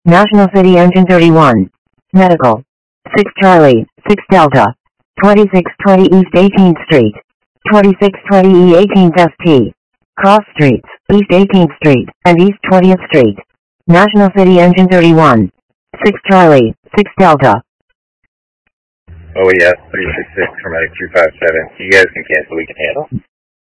National City Engine 31. Medical. 6 Charlie, 6 Delta. 2620 East 18th Street. 2620 E 18th ST. Cross Streets, East 18th Street, and East 20th Street. National City Engine 31. 6 Charlie, 6 Delta. OES 366 for Medic 257. You guys can cancel, we can handle.